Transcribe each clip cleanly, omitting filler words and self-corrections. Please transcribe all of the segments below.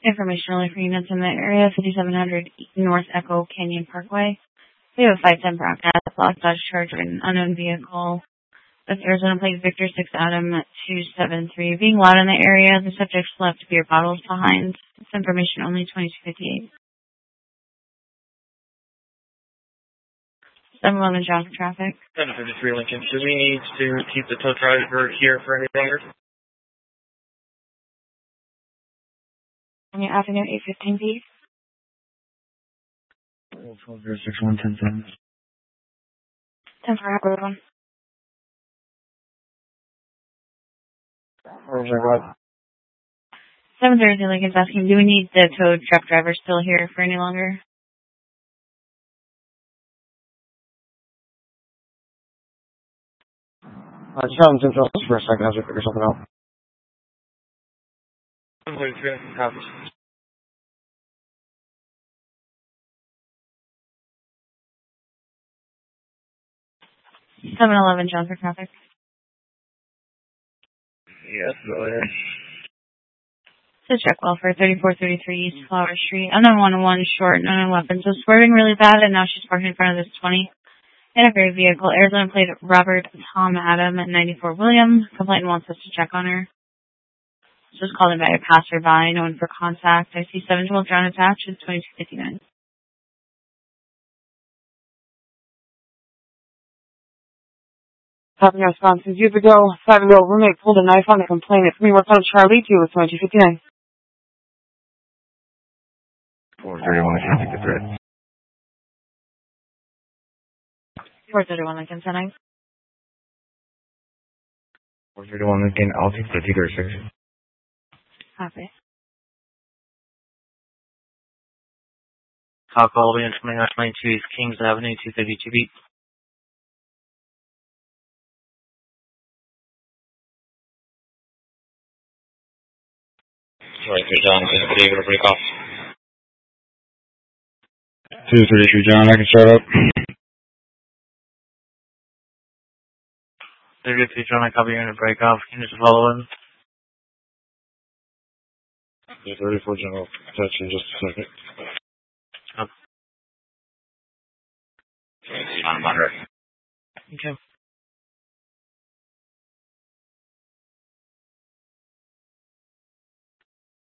Information only for units in the area, 5700 North Echo Canyon Parkway. We have a 510 broadcast, lost Dodge Charger, an unknown vehicle. That's Arizona plate Victor 6 Adam 273. Being loud in the area, the subject's left beer bottles behind. This information only 2258. 711 John for traffic. 753 Lincoln. Do we need to keep the tow driver here for any longer? On your Avenue 815 please. 12061110. 10 for Road 1. Where's our what? 730 Lincoln's asking, do we need the tow truck driver still here for any longer? Just have them central for a second as we figure something out. 733 copies. 711 John for traffic. Yes, go ahead. To check well for 3433 East Flower Street. Unknown 101 short, unknown weapon. So swerving really bad, and now she's parking in front of this 20. In a gray vehicle. Arizona plate Robert Tom Adam at 94 William. Complainant wants us to check on her. Just called in by a passerby, no one for contact. I see 712 John attached. It's 2259. Having our responses years ago, 5-year-old roommate pulled a knife on the complainant. We worked on Charlie 2 with 2259. 431, I can't take the threat. 431 Lincoln, 10. 431 Lincoln, I'll take the 236. Copy. Call Colby and 2922 East Kings Avenue, 232 beat. Right there, John. Is it able to break off? 233, John. I can start up. 33, John. I copy you in a break off. Can you just follow in? Yeah, 34, General. Touch in just a second. I'm on her. Okay.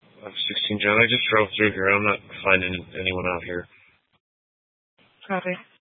16, John. I just drove through here. I'm not finding anyone out here. Copy.